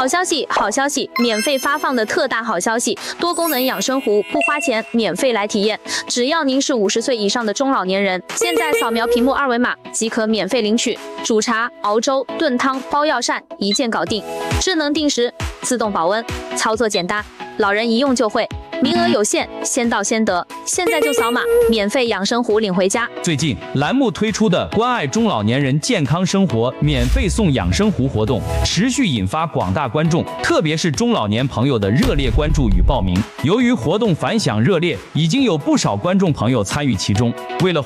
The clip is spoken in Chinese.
好消息，好消息！免费发放的特大好消息，多功能养生壶不花钱，免费来体验。只要您是50岁以上的中老年人，现在扫描屏幕二维码即可免费领取。煮茶、熬粥、炖汤、包药膳，一键搞定。智能定时，自动保温，操作简单，老人一用就会。名额有限，先到先得，现在就扫码，免费养生壶领回家。 最近栏目推出的关爱中老年人健康生活免费送养生壶活动，持续引发广大观众，特别是中老年朋友的热烈关注与报名。由于活动反响热烈，已经有不少观众朋友参与其中。为了